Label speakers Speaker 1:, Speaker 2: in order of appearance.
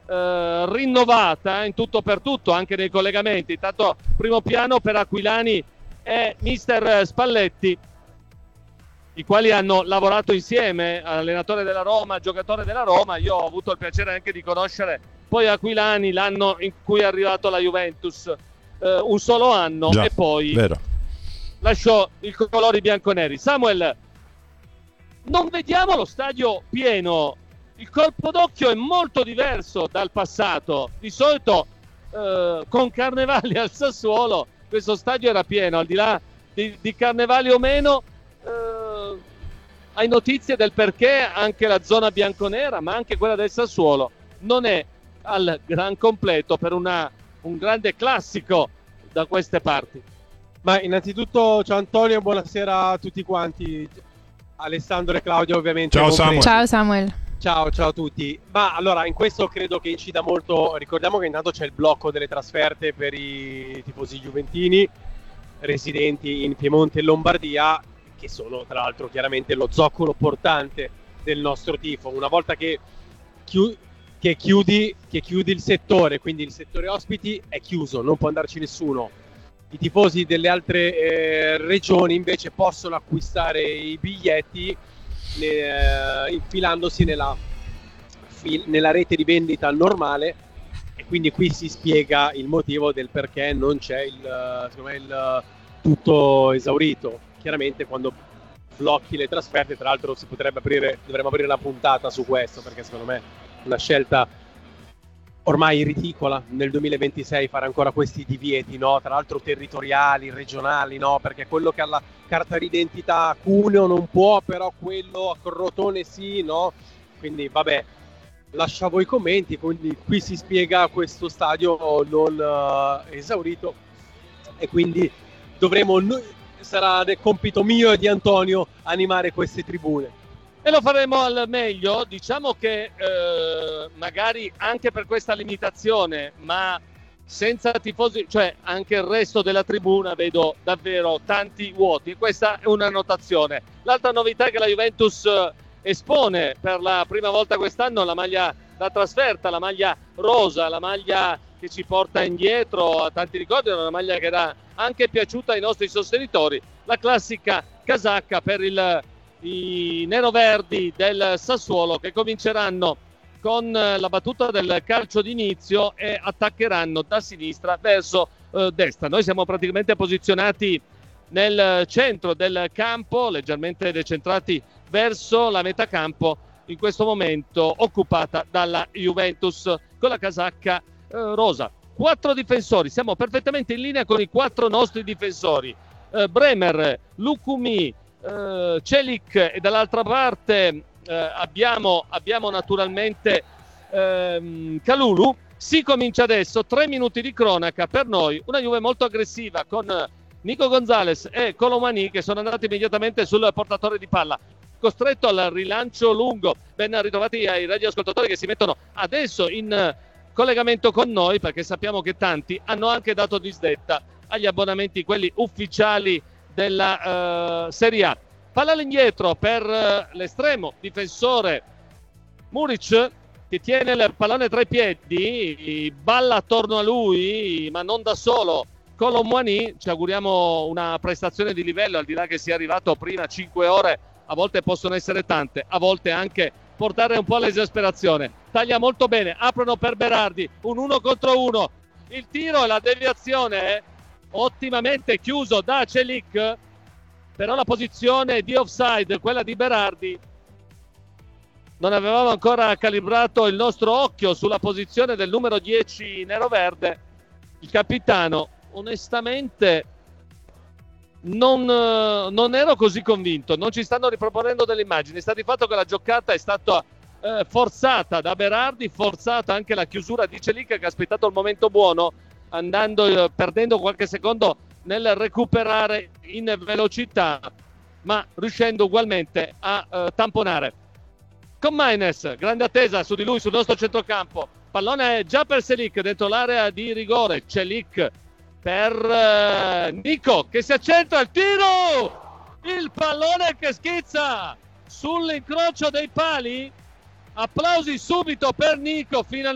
Speaker 1: rinnovata in tutto per tutto, anche nei collegamenti. Intanto primo piano per Aquilani e mister Spalletti, i quali hanno lavorato insieme, allenatore della Roma, giocatore della Roma. Io ho avuto il piacere anche di conoscere poi Aquilani l'anno in cui è arrivato alla Juventus, un solo anno. Già, e poi lasciò i colori bianconeri. Samuel, non vediamo lo stadio pieno, il colpo d'occhio è molto diverso dal passato. Di solito con Carnevali al Sassuolo questo stadio era pieno, al di là di Carnevali o meno. Hai notizie del perché anche la zona bianconera, ma anche quella del Sassuolo, non è al gran completo per un grande classico da queste parti?
Speaker 2: Ma innanzitutto ciao Antonio, buonasera a tutti quanti, Alessandro e Claudio ovviamente.
Speaker 3: Ciao Samuel.
Speaker 4: Ciao Samuel.
Speaker 2: Ciao a tutti. Ma allora, in questo credo che incida molto, ricordiamo che intanto c'è il blocco delle trasferte per i tifosi juventini residenti in Piemonte e Lombardia, che sono tra l'altro chiaramente lo zoccolo portante del nostro tifo. Una volta che chiudi il settore, quindi il settore ospiti è chiuso, non può andarci nessuno. I tifosi delle altre regioni invece possono acquistare i biglietti infilandosi nella rete di vendita normale, e quindi qui si spiega il motivo del perché non c'è il tutto esaurito. Chiaramente quando blocchi le trasferte, tra l'altro dovremmo aprire la puntata su questo, perché secondo me è una scelta ormai ridicola nel 2026 fare ancora questi divieti, no? Tra l'altro territoriali, regionali, no? Perché quello che ha la carta d'identità a Cuneo non può, però quello a Crotone sì, no? Quindi vabbè, lascia voi i commenti. Quindi qui si spiega questo stadio non esaurito, e quindi sarà del compito mio e di Antonio animare queste tribune.
Speaker 1: E lo faremo al meglio. Diciamo che magari anche per questa limitazione, ma senza tifosi, cioè anche il resto della tribuna, vedo davvero tanti vuoti, e questa è una notazione. L'altra novità è che la Juventus espone per la prima volta quest'anno la maglia da trasferta, la maglia rosa, la maglia che ci porta indietro a tanti ricordi, una maglia che era anche piaciuta ai nostri sostenitori, la classica casacca per i neroverdi del Sassuolo, che cominceranno con la battuta del calcio d'inizio e attaccheranno da sinistra verso destra. Noi siamo praticamente posizionati nel centro del campo, leggermente decentrati verso la metà campo, in questo momento occupata dalla Juventus con la casacca rosa. 4 difensori, siamo perfettamente in linea con i 4 nostri difensori, Bremer, Lukumi, Celik, e dall'altra parte abbiamo naturalmente Kalulu. Si comincia adesso, 3 minuti di cronaca per noi, una Juve molto aggressiva con Nico Gonzalez e Colomani che sono andati immediatamente sul portatore di palla, costretto al rilancio lungo. Ben ritrovati ai radioascoltatori che si mettono adesso in collegamento con noi, perché sappiamo che tanti hanno anche dato disdetta agli abbonamenti, quelli ufficiali della Serie A. Palla all'indietro per l'estremo difensore Muric, che tiene il pallone tra i piedi, balla attorno a lui, ma non da solo, Colomboigny. Ci auguriamo una prestazione di livello, al di là che sia arrivato prima 5 ore, a volte possono essere tante, a volte anche portare un po' all'esasperazione. Taglia molto bene, aprono per Berardi, un 1 contro 1, il tiro e la deviazione è ottimamente chiuso da Celik, però la posizione di offside, quella di Berardi, non avevamo ancora calibrato il nostro occhio sulla posizione del numero 10 neroverde. Il capitano, onestamente, non ero così convinto. Non ci stanno riproponendo delle immagini. Sta di fatto che la giocata è stata forzata da Berardi, forzata anche la chiusura di Celik, che ha aspettato il momento buono, perdendo qualche secondo nel recuperare in velocità, ma riuscendo ugualmente a tamponare. Con Maines, grande attesa su di lui, sul nostro centrocampo. Pallone già per Celik dentro l'area di rigore. Celik per Nico, che si accentra, il tiro! Il pallone che schizza sull'incrocio dei pali. Applausi subito per Nico, finalmente